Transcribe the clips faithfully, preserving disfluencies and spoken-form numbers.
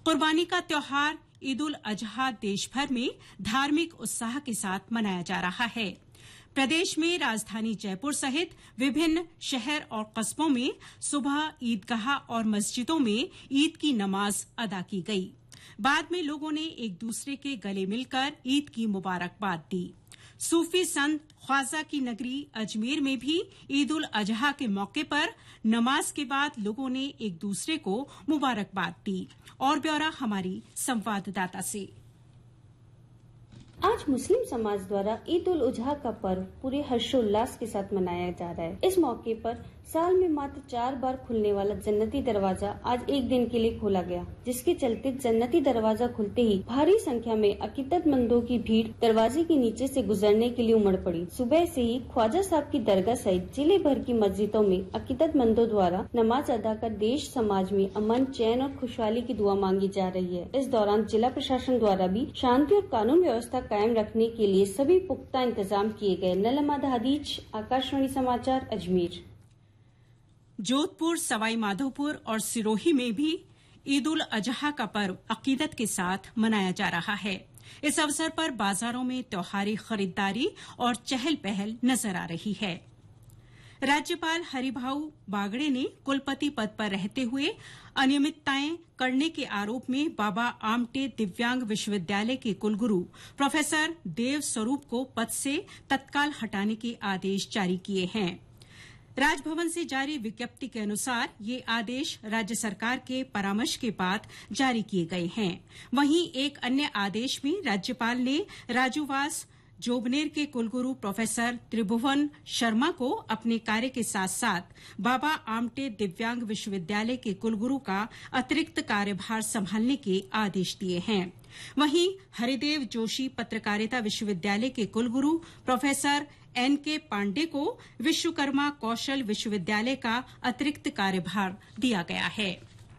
कुर्बानी का त्योहार ईद उल अजहा देश भर में धार्मिक उत्साह के साथ मनाया जा रहा है। प्रदेश में राजधानी जयपुर सहित विभिन्न शहर और कस्बों में सुबह ईदगाह और मस्जिदों में ईद की नमाज अदा की गई। बाद में लोगों ने एक दूसरे के गले मिलकर ईद की मुबारकबाद दी। सूफी संत ख्वाजा की नगरी अजमेर में भी ईद उल अजहा के मौके पर नमाज के बाद लोगों ने एक दूसरे को मुबारकबाद दी। और ब्यौरा हमारी संवाददाता से। आज मुस्लिम समाज द्वारा ईद उल अजहा का पर्व पूरे हर्षोल्लास के साथ मनाया जा रहा है। इस मौके पर साल में मात्र चार बार खुलने वाला जन्नती दरवाजा आज एक दिन के लिए खोला गया, जिसके चलते जन्नती दरवाजा खुलते ही भारी संख्या में अकीदतमंदों की भीड़ दरवाजे के नीचे से गुजरने के लिए उमड़ पड़ी। सुबह से ही ख्वाजा साहब की दरगाह सहित जिले भर की मस्जिदों में अकीदतमंदों द्वारा नमाज अदा कर देश समाज में अमन, चैन और खुशहाली की दुआ मांगी जा रही है। इस दौरान जिला प्रशासन द्वारा भी शांति और कानून व्यवस्था कायम रखने के लिए सभी पुख्ता इंतजाम किए गए। नलमा दहादीज, आकाशवाणी समाचार, अजमेर। जोधपुर, सवाई माधोपुर और सिरोही में भी ईद उल अजहा का पर्व अकीदत के साथ मनाया जा रहा है। इस अवसर पर बाजारों में त्योहारी खरीदारी और चहल पहल नजर आ रही है। राज्यपाल हरिभाऊ बागड़े ने कुलपति पद पर रहते हुए अनियमितताएं करने के आरोप में बाबा आमटे दिव्यांग विश्वविद्यालय के कुलगुरू प्रोफेसर देव स्वरूप को पद से तत्काल हटाने के आदेश जारी किए हैं। राजभवन से जारी विज्ञप्ति के अनुसार ये आदेश राज्य सरकार के परामर्श के बाद जारी किए गए हैं। वहीं एक अन्य आदेश में राज्यपाल ने राजूवास जोबनेर के कुलगुरू प्रोफेसर त्रिभुवन शर्मा को अपने कार्य के साथ साथ बाबा आमटे दिव्यांग विश्वविद्यालय के कुलगुरू का अतिरिक्त कार्यभार संभालने के आदेश दिए हैं। वहीं हरिदेव जोशी पत्रकारिता विश्वविद्यालय के कुलगुरू प्रोफेसर एन के पांडे को विश्वकर्मा कौशल विश्वविद्यालय का अतिरिक्त कार्यभार दिया गया है।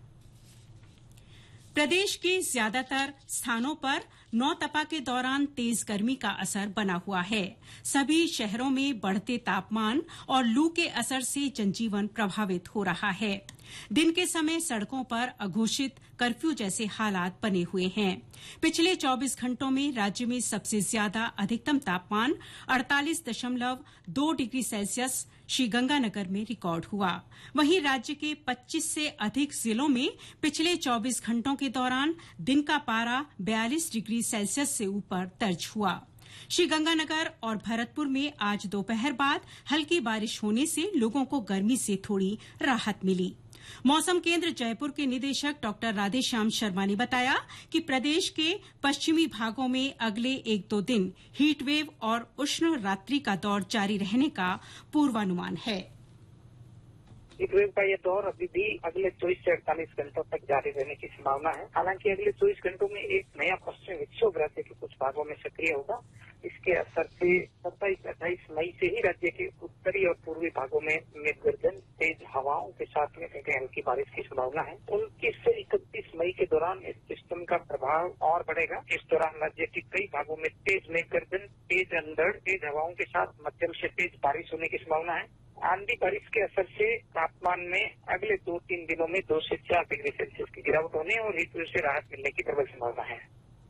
प्रदेश के ज्यादातर स्थानों पर नौतपा के दौरान तेज गर्मी का असर बना हुआ है। सभी शहरों में बढ़ते तापमान और लू के असर से जनजीवन प्रभावित हो रहा है। दिन के समय सड़कों पर अघोषित कर्फ्यू जैसे हालात बने हुए हैं। पिछले चौबीस घंटों में राज्य में सबसे ज्यादा अधिकतम तापमान अड़तालीस दशमलव दो डिग्री सेल्सियस श्रीगंगानगर में रिकॉर्ड हुआ। वहीं राज्य के पच्चीस से अधिक जिलों में पिछले चौबीस घंटों के दौरान दिन का पारा बयालीस डिग्री सेल्सियस से ऊपर दर्ज हुआ। श्रीगंगानगर और भरतपुर में आज दोपहर बाद हल्की बारिश होने से लोगों को गर्मी से थोड़ी राहत मिली। मौसम केंद्र जयपुर के निदेशक डॉक्टर राधेश्याम शर्मा ने बताया कि प्रदेश के पश्चिमी भागों में अगले एक दो दिन हीटवेव और उष्ण रात्रि का दौर जारी रहने का पूर्वानुमान है। हीटवेव का ये दौर अभी भी अगले चौबीस से अड़तालीस घंटों तक जारी रहने की संभावना है। हालांकि अगले चौबीस घंटों में एक नया पश्चिमी विक्षोभ राज्य के कुछ भागों में सक्रिय होगा। इसके असर से सत्ताईस अट्ठाईस मई से ही राज्य के उत्तरी और पूर्वी भागों में मेघ गर्जन, तेज हवाओं के साथ में हल्की बारिश की संभावना है। उनतीस से इकतीस मई के दौरान इस सिस्टम का प्रभाव और बढ़ेगा। इस दौरान राज्य के कई भागों में तेज मेघ गर्जन, तेज अंधड़, तेज हवाओं के साथ मध्यम से तेज बारिश होने की संभावना है। आंधी बारिश के असर से तापमान में अगले दो तीन दिनों में दो से चार डिग्री सेल्सियस की गिरावट होने और हीटवेव से राहत मिलने की प्रबल संभावना है।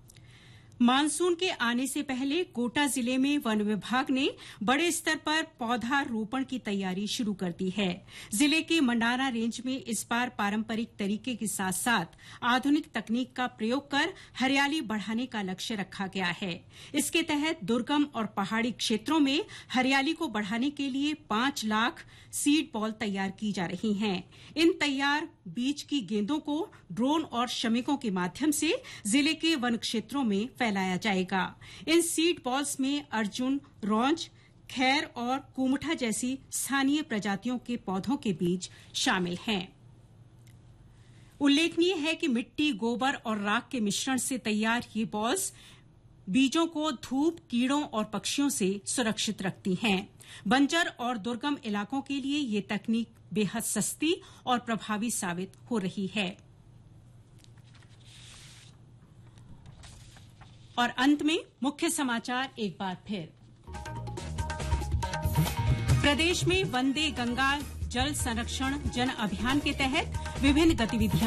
मानसून के आने से पहले कोटा जिले में वन विभाग ने बड़े स्तर पर पौधा रोपण की तैयारी शुरू कर दी है। जिले के मंडारा रेंज में इस बार पारंपरिक तरीके के साथ साथ आधुनिक तकनीक का प्रयोग कर हरियाली बढ़ाने का लक्ष्य रखा गया है। इसके तहत दुर्गम और पहाड़ी क्षेत्रों में हरियाली को बढ़ाने के लिए पांच लाख सीड बॉल तैयार की जा रही हैं। इन तैयार बीज की गेंदों को ड्रोन और श्रमिकों के माध्यम से जिले के वन क्षेत्रों में फैलाया जाएगा। इन सीड बॉल्स में अर्जुन, रौंज, खैर और कुमठा जैसी स्थानीय प्रजातियों के पौधों के बीज शामिल हैं। उल्लेखनीय है कि मिट्टी, गोबर और राख के मिश्रण से तैयार ये बॉल्स बीजों को धूप, कीड़ों और पक्षियों से सुरक्षित रखती हैं। बंजर और दुर्गम इलाकों के लिए ये तकनीक बेहद सस्ती और प्रभावी साबित हो रही है। और अंत में मुख्य समाचार एक बार फिर। प्रदेश में वंदे गंगा जल संरक्षण जन अभियान के तहत विभिन्न गतिविधियां